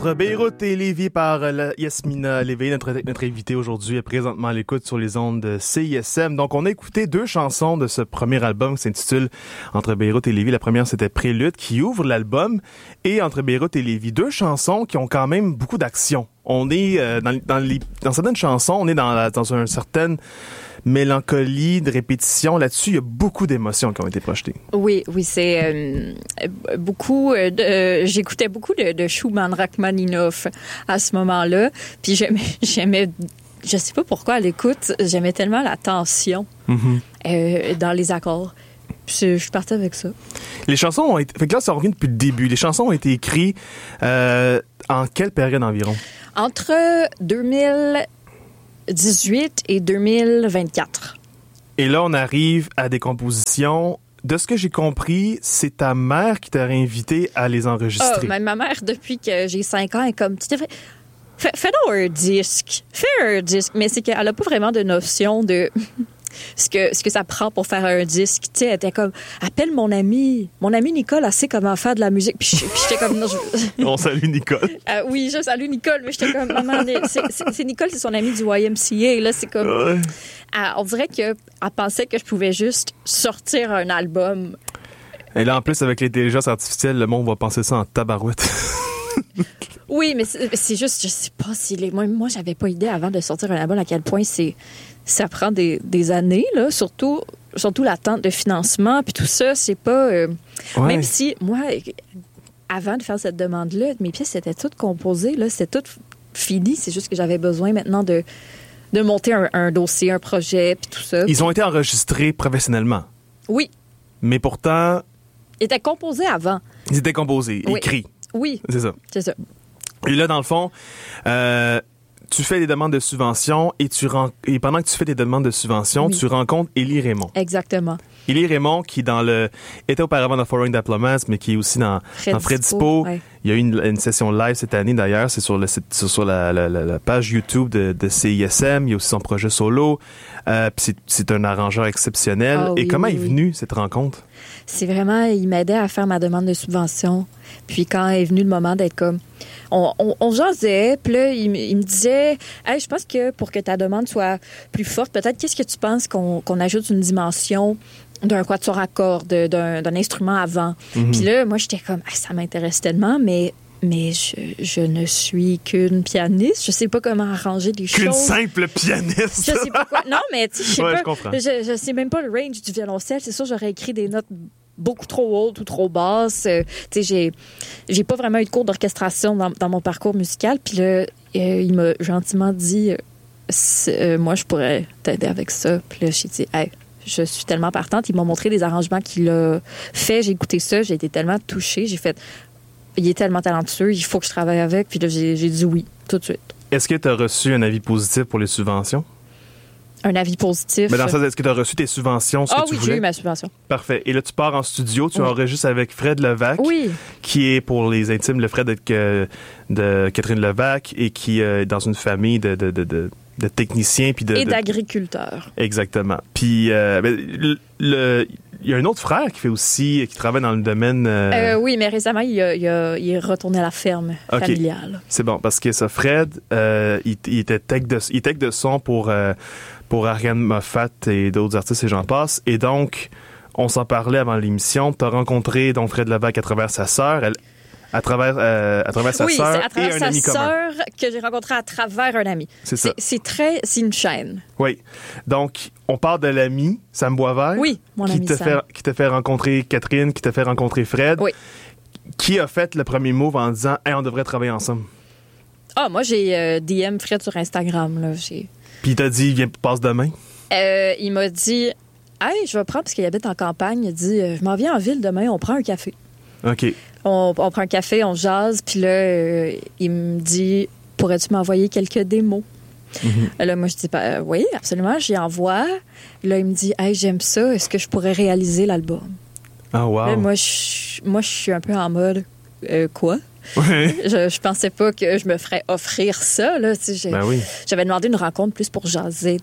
Entre Beyrouth et Lévis par Yasmina Léveillé, notre invitée aujourd'hui est présentement à l'écoute sur les ondes de CISM. Donc, on a écouté deux chansons de ce premier album qui s'intitule Entre Beyrouth et Lévis. La première, c'était Prélude, qui ouvre l'album, et Entre Beyrouth et Lévis. Deux chansons qui ont quand même beaucoup d'action. On est dans certaines chansons, on est dans une certaine mélancolie, de répétition. Là-dessus, il y a beaucoup d'émotions qui ont été projetées. Oui, c'est beaucoup. J'écoutais beaucoup de Schumann, Rachmaninoff à ce moment-là. Puis j'aimais, je sais pas pourquoi à l'écoute, j'aimais tellement la tension dans les accords. Puis je partais avec ça. Les chansons ont été... Fait que là, ça revient depuis le début. Les chansons ont été écrites en quelle période environ? Entre 2018 et 2024. Et là, on arrive à des compositions. De ce que j'ai compris, c'est ta mère qui t'a réinvité à les enregistrer. Ma mère, depuis que j'ai 5 ans, est comme... Fais-donc un disque. Fais un disque. Mais c'est qu'elle n'a pas vraiment de notion de... ce que ça prend pour faire un disque. Tu sais, elle était comme, appelle mon ami. Mon ami Nicole, elle sait comment faire de la musique. Puis j'étais comme, non, On salue Nicole. Oui, je salue Nicole, mais j'étais comme, maman, c'est Nicole, c'est son amie du YMCA. Là, c'est comme, Ouais. on dirait qu'elle pensait que je pouvais juste sortir un album. Et là, en plus, avec l'intelligence artificielle, le monde va penser ça en tabarouette. Oui, mais c'est juste, je sais pas si moi, j'avais pas idée avant de sortir un album à quel point ça prend des années, là, surtout l'attente de financement, puis tout ça, c'est pas... Ouais. Même si, moi, avant de faire cette demande-là, mes pièces étaient toutes composées, là, c'était tout fini, c'est juste que j'avais besoin maintenant de monter un dossier, un projet, puis tout ça. Ils ont été enregistrés professionnellement. Oui. Mais pourtant... Ils étaient composés avant. Ils étaient composés, Oui. écrits. Oui. C'est ça. C'est ça. Et là, dans le fond, tu fais des demandes de subvention et pendant que tu fais des demandes de subvention, Oui. tu rencontres Élie Raymond. Exactement. Élie Raymond, qui était auparavant dans Foreign Diplomats, mais qui est aussi dans Fred Dispo. Ouais. Il y a eu une session live cette année, d'ailleurs. C'est sur la page YouTube de CISM. Il y a aussi son projet solo. Puis c'est un arrangeur exceptionnel. Ah oui, et comment oui, est venue cette rencontre? C'est vraiment, il m'aidait à faire ma demande de subvention. Puis quand est venu le moment d'être comme... On jasait, puis là, il me disait, « Hey, je pense que pour que ta demande soit plus forte, peut-être, qu'est-ce que tu penses qu'on ajoute une dimension d'un quatuor à cordes, d'un instrument avant? Puis là, moi, j'étais comme, hey, ça m'intéresse tellement, mais je ne suis qu'une pianiste. Je sais pas comment arranger des choses. Qu'une simple pianiste! Je sais pas quoi. Non, mais tu sais, je sais Ouais, pas. je comprends. Je sais même pas le range du violoncelle. C'est sûr, j'aurais écrit des notes beaucoup trop hautes ou trop basses. Tu sais, j'ai pas vraiment eu de cours d'orchestration dans mon parcours musical. Puis là, il m'a gentiment dit, moi, je pourrais t'aider avec ça. Puis là, j'ai dit, hey, je suis tellement partante. Il m'a montré des arrangements qu'il a fait. J'ai écouté ça. J'ai été tellement touchée. J'ai fait, il est tellement talentueux. Il faut que je travaille avec. Puis là, j'ai dit oui, tout de suite. Est-ce que tu as reçu un avis positif pour les subventions? Un avis positif. Mais dans ça, est-ce que tu as reçu tes subventions, ce que tu voulais? J'ai eu ma subvention. Parfait. Et là, tu pars en studio, tu enregistres avec Fred Levac, qui est, pour les intimes, le frère de Catherine Levac, et qui est dans une famille de techniciens. Et d'agriculteurs. Exactement. Puis, il y a un autre frère qui travaille dans le domaine... Oui, mais récemment, il est retourné à la ferme familiale. C'est bon, parce que ça, Fred, il était tech de son pour Ariane Moffat et d'autres artistes et j'en passe. Et donc, on s'en parlait avant l'émission. Tu as rencontré donc Fred Levac à travers sa sœur. À travers sa sœur et un ami commun. Oui, c'est à travers sa sœur que j'ai rencontré à travers un ami. C'est ça. C'est une chaîne. Oui. Donc, on parle de l'ami, Sam Boisvert. Oui, mon ami Sam. Qui t'a fait rencontrer Catherine, qui t'a fait rencontrer Fred. Oui. Qui a fait le premier move en disant « Hey, on devrait travailler ensemble ». Moi, j'ai DM Fred sur Instagram. Là. Puis il t'a dit « Viens, passe demain ». Il m'a dit « Hey, je vais prendre, parce qu'il habite en campagne, il a dit « Je m'en viens en ville demain, on prend un café ». OK. On prend un café, on jase, puis là, il me dit « Pourrais-tu m'envoyer quelques démos? » Là, moi, je dis « Oui, absolument, j'y envoie. » Là, il me dit « Hey, j'aime ça, est-ce que je pourrais réaliser l'album? » Ah, wow. Là, moi, je suis un peu en mode « Quoi? » Ouais. Je pensais pas que je me ferais offrir ça. Là. Ben oui. J'avais demandé une rencontre plus pour jaser.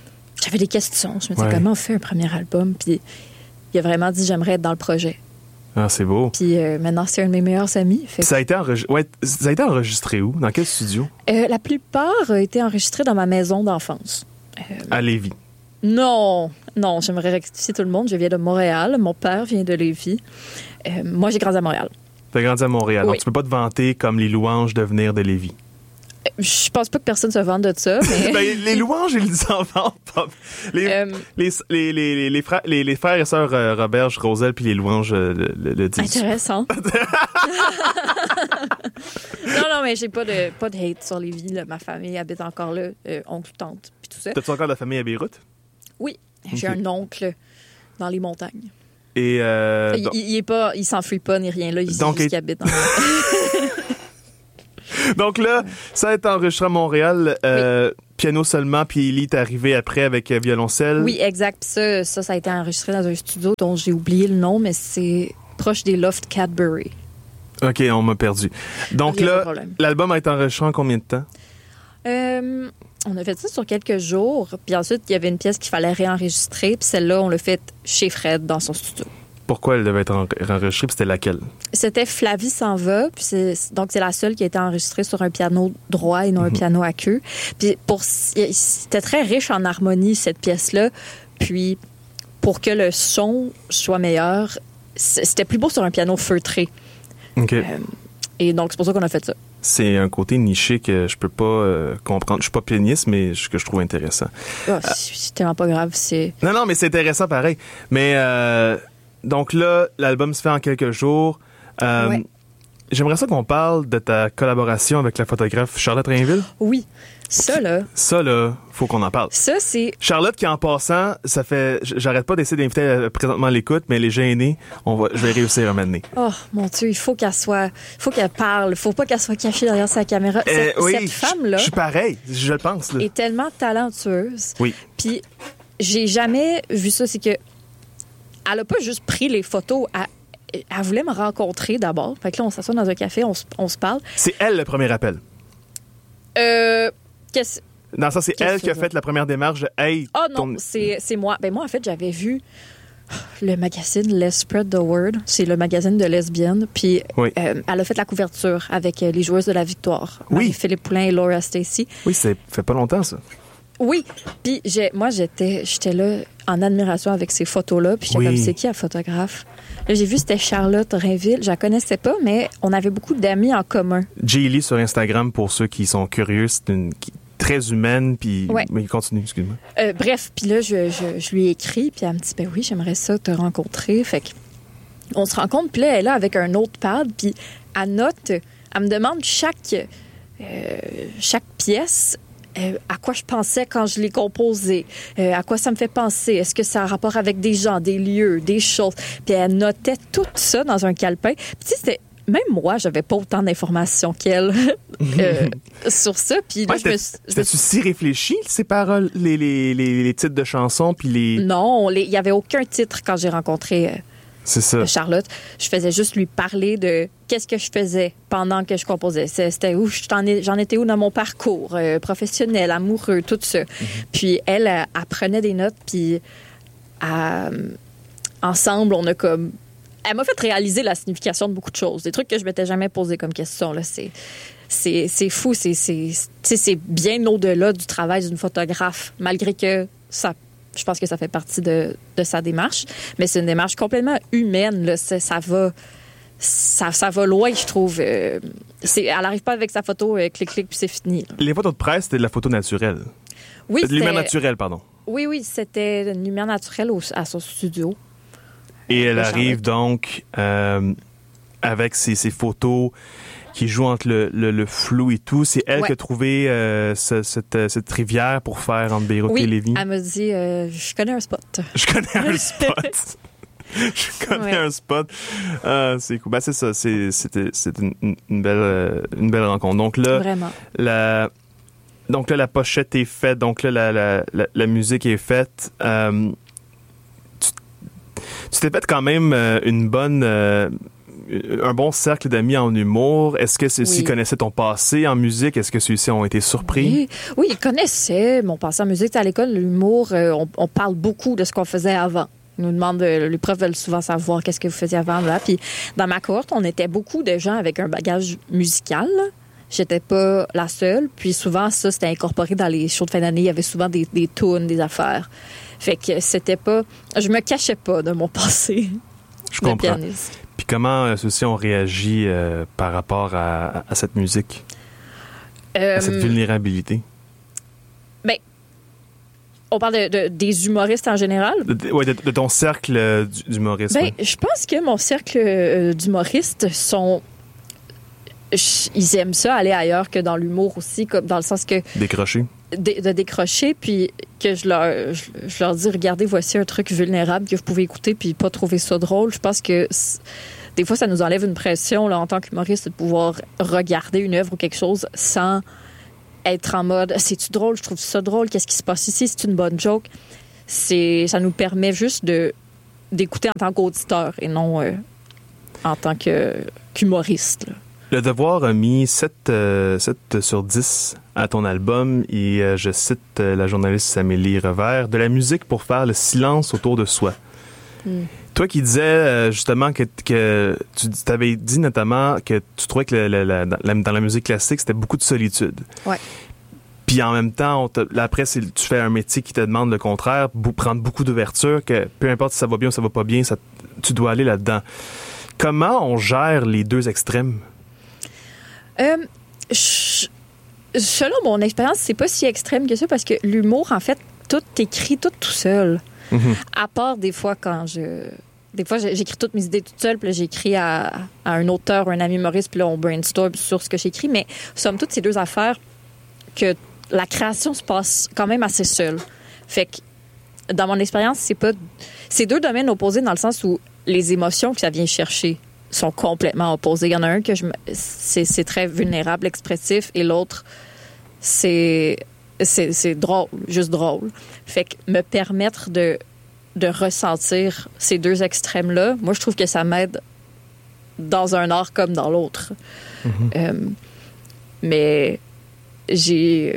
J'avais des questions. Je me disais, comment on fait un premier album? Puis il a vraiment dit, j'aimerais être dans le projet. Ah, c'est beau. Puis maintenant, c'est un de mes meilleurs amis. Fait Ça a été enregistré où? Dans quel studio? la plupart a été enregistrés dans ma maison d'enfance. À Lévis. Non, j'aimerais rectifier tout le monde. Je viens de Montréal. Mon père vient de Lévis. Moi, j'ai grandi à Montréal. T'as grandi à Montréal. Oui. Donc, tu peux pas te vanter comme les louanges de venir de Lévis. Je pense pas que personne se vante de ça, mais... Ben, les louanges, ils en vendent pas. Les frères et sœurs Roberge, Roselle, puis les louanges le disent. Intéressant. non, mais j'ai pas de hate sur Lévis. Là. Ma famille habite encore là, oncle, tante, puis tout ça. T'as-tu encore de la famille à Beyrouth? Oui, j'ai un oncle dans les montagnes. Et il s'enfuit pas ni rien là, il juste habite dans Donc là, ça a été enregistré à Montréal, piano seulement, puis Ellie est arrivé après avec violoncelle. Oui, exact. Puis ça a été enregistré dans un studio dont j'ai oublié le nom, mais c'est proche des Lofts Cadbury. OK, on m'a perdu. Donc là, l'album a été enregistré en combien de temps? On a fait ça sur quelques jours, puis ensuite, il y avait une pièce qu'il fallait réenregistrer, puis celle-là, on l'a faite chez Fred, dans son studio. Pourquoi elle devait être enregistrée, puis c'était laquelle? C'était Flavie s'en va, puis donc c'est la seule qui a été enregistrée sur un piano droit et non un piano à queue. Puis c'était très riche en harmonie, cette pièce-là, puis pour que le son soit meilleur, c'était plus beau sur un piano feutré. OK. Et donc, c'est pour ça qu'on a fait ça. C'est un côté niché que je peux pas comprendre. Je suis pas pianiste, mais que je trouve intéressant. Oh, c'est tellement pas grave. Non, mais c'est intéressant pareil. Mais donc là, l'album se fait en quelques jours. Ouais. J'aimerais ça qu'on parle de ta collaboration avec la photographe Charlotte Rainville. Oui. Ça, là, faut qu'on en parle. Ça, c'est... Charlotte, qui en passant, ça fait... J'arrête pas d'essayer d'inviter présentement à l'écoute, mais elle est gênée. Je vais réussir à m'amener. Oh, mon Dieu, il faut qu'elle parle. Il faut pas qu'elle soit cachée derrière sa caméra. Cette femme-là... Je suis pareil, je le pense. Là. Est tellement talentueuse. Oui. Puis, j'ai jamais vu ça. C'est que elle a pas juste pris les photos. Elle voulait me rencontrer d'abord. Fait que là, on s'assoit dans un café, on se parle. C'est elle le premier appel. Non, ça, c'est elle qui a fait la première démarche de « Hey! » Ah non, c'est moi. Ben moi, en fait, j'avais vu le magazine Let's Spread the Word. C'est le magazine de lesbiennes. Puis elle a fait la couverture avec les joueuses de la victoire. Oui. Philippe Poulin et Laura Stacey. Oui, ça fait pas longtemps, ça. Oui. Puis moi, j'étais là en admiration avec ces photos-là. Puis j'étais comme, c'est qui la photographe? Là, j'ai vu, c'était Charlotte Rainville. Je la connaissais pas, mais on avait beaucoup d'amis en commun. J-Lee sur Instagram, pour ceux qui sont curieux, c'est une très humaine, puis... Ouais. Mais continue, excuse-moi. Bref, puis là, je lui ai écrit, puis elle me dit, ben oui, j'aimerais ça te rencontrer. Fait qu'on se rencontre, puis là, elle est là avec un autre pad, puis elle note, elle me demande chaque pièce... à quoi je pensais quand je l'ai composé, à quoi ça me fait penser, est-ce que ça a rapport avec des gens, des lieux, des choses. Puis elle notait tout ça dans un calepin. Puis tu sais, même moi, j'avais pas autant d'informations qu'elle sur ça. Puis là, c'était-tu si réfléchi, ces paroles, les titres de chansons, puis les... Non, il y avait aucun titre quand j'ai rencontré... C'est ça. Charlotte. Je faisais juste lui parler de qu'est-ce que je faisais pendant que je composais. C'était où j'en étais où dans mon parcours professionnel, amoureux, tout ça. Puis elle prenait des notes, puis ensemble, on a comme... Elle m'a fait réaliser la signification de beaucoup de choses. Des trucs que je m'étais jamais posé comme question. Là. C'est fou. C'est bien au-delà du travail d'une photographe, malgré que ça... Je pense que ça fait partie de sa démarche, mais c'est une démarche complètement humaine. Là. Ça va loin, je trouve. Elle n'arrive pas avec sa photo, clic-clic, puis c'est fini. Là. Les photos de presse, c'était de la photo naturelle. Oui, de lumière naturelle, pardon. Oui, c'était une lumière naturelle à son studio. Et elle arrive donc avec ses photos qui joue entre le flou et tout. C'est elle qui a trouvé cette rivière pour faire entre Beyrouth et Lévis. Elle m'a dit, je connais un spot. Je connais un spot. Je connais un spot. C'est cool. Ben, c'est ça. C'était une belle rencontre. Donc là, vraiment. La pochette est faite. Donc là, la musique est faite. Tu t'es fait quand même un bon cercle d'amis en humour. Est-ce que ceux-ci connaissaient ton passé en musique? Est-ce que ceux-ci ont été surpris? Oui, ils connaissaient mon passé en musique. À l'école, l'humour, on parle beaucoup de ce qu'on faisait avant. Ils nous demandent, les profs veulent souvent savoir qu'est-ce que vous faisiez avant. Là. Puis dans ma cohorte, on était beaucoup de gens avec un bagage musical. Là. J'étais pas la seule. Puis souvent, ça, c'était incorporé dans les shows de fin d'année. Il y avait souvent des tunes, des affaires. Fait que c'était pas... Je me cachais pas de mon passé. Je comprends. Pianiste. Puis comment ceux-ci ont réagi par rapport à cette musique? À cette vulnérabilité? Bien, on parle des humoristes en général? Oui, de ton cercle d'humoristes. Bien, je pense que mon cercle d'humoristes sont... Ils aiment ça, aller ailleurs que dans l'humour aussi, comme dans le sens que... Décrocher. De décrocher, puis que je leur dis, regardez, voici un truc vulnérable que vous pouvez écouter puis pas trouver ça drôle. Je pense que des fois, ça nous enlève une pression là, en tant qu'humoriste de pouvoir regarder une œuvre ou quelque chose sans être en mode, c'est-tu drôle? Je trouve ça drôle. Qu'est-ce qui se passe ici? C'est une bonne joke. Ça nous permet juste d'écouter en tant qu'auditeur et non en tant qu'humoriste. Là. Le Devoir a mis 7 sur 10 à ton album et je cite la journaliste Amélie Revers, de la musique pour faire le silence autour de soi. Toi qui disais justement que tu t'avais dit notamment que tu trouvais que dans la musique classique, c'était beaucoup de solitude. Ouais. Puis en même temps, après, tu fais un métier qui te demande le contraire, prendre beaucoup d'ouverture, que peu importe si ça va bien ou ça va pas bien, tu dois aller là-dedans. Comment on gère les deux extrêmes? Selon mon expérience, c'est pas si extrême que ça parce que l'humour, en fait, tout écrit tout seul. Mm-hmm. À part des fois Des fois, j'écris toutes mes idées toute seule, puis là, j'écris à un auteur ou un ami humoriste, puis là, on brainstorm sur ce que j'écris. Mais somme toute, ces deux affaires, que la création se passe quand même assez seule. Fait que, dans mon expérience, c'est deux domaines opposés dans le sens où les émotions que ça vient chercher sont complètement opposées. Il y en a un que c'est très vulnérable, expressif, et l'autre, c'est drôle, juste drôle. Fait que me permettre de ressentir ces deux extrêmes-là, moi, je trouve que ça m'aide dans un art comme dans l'autre. Mm-hmm. Mais je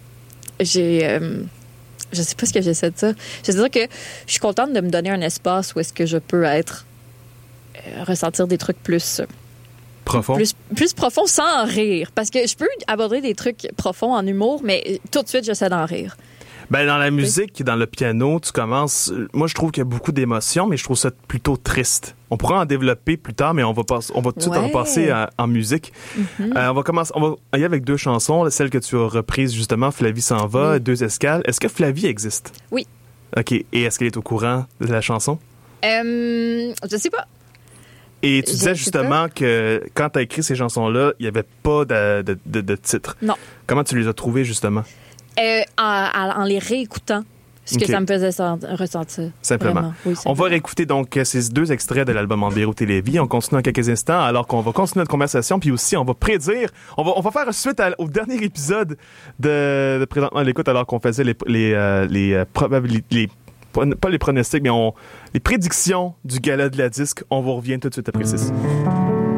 sais pas ce que j'essaie de dire. Je veux dire que je suis contente de me donner un espace où est-ce que je peux ressentir des trucs plus profond. Plus profond sans en rire. Parce que je peux aborder des trucs profonds en humour, mais tout de suite, j'essaie d'en rire. Ben, dans la musique, dans le piano, tu commences... Moi, je trouve qu'il y a beaucoup d'émotions, mais je trouve ça plutôt triste. On pourra en développer plus tard, mais on va tout de suite repasser en musique. Mm-hmm. On va y aller avec deux chansons. Celle que tu as reprise, justement, Flavie s'en va, oui. 2 escales. Est-ce que Flavie existe? Oui. OK. Et est-ce qu'elle est au courant de la chanson? Je sais pas. Et tu disais justement que quand tu as écrit ces chansons-là, il n'y avait pas de titre. Non. Comment tu les as trouvées, justement? En les réécoutant, ce que ça me faisait ressentir. Simplement. Oui, on va réécouter donc ces 2 extraits de l'album En Beyrouth et Lévis. On continue dans quelques instants, alors qu'on va continuer notre conversation, puis aussi on va prédire, on va faire suite au dernier épisode de Présentement à l'écoute, alors qu'on faisait les probabilités, pas les pronostics, mais les prédictions du gala de la disque. On vous revient tout de suite après ça.